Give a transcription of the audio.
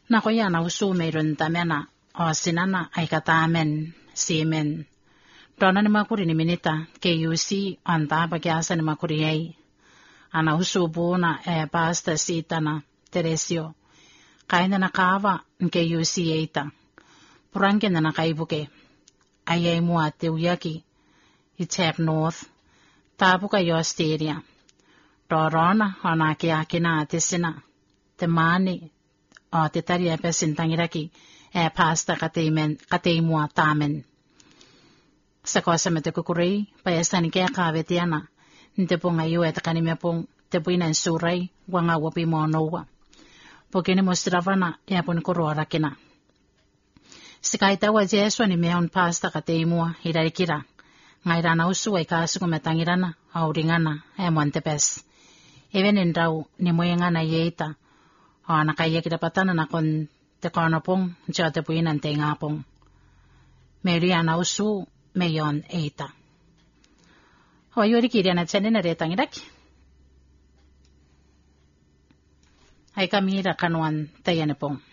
Nako yana usu meron tamena o sinana ay katamen simen. Dona ni makuri ni minita KUC anta bagyasa ni makuri ay. Ana usu buna pasta sita na Teresio. Kain na nakawa ng KUC eita. Purangkin na nakaibuke. Ayay mo at uyaki. Itep North. Tabu kayo Asteria. Dorona onaki na atisina. Temani o titaria pesintangiraki pasta katei mua tamen. Sa kosa me te kukurei payasani kaya kavetiana. Nte pong ayo et kanime pong te puinan surai wanga wapi monowa. Pokini mostravana ya pun kurora kina. Sikaita wa Jesu ni meon pasta katei mua hirarikira. Ngairana usu ay kasu kumetangirana auringana montepes. Even in daw ni moyengana yeita. O nakaya kita patana na kon te kono pong siya te puinan te nga pong. Mariana usu mayon eita. O yuri kiri na tsanin na retang iraki. Ay kamira kanuan tayan pong.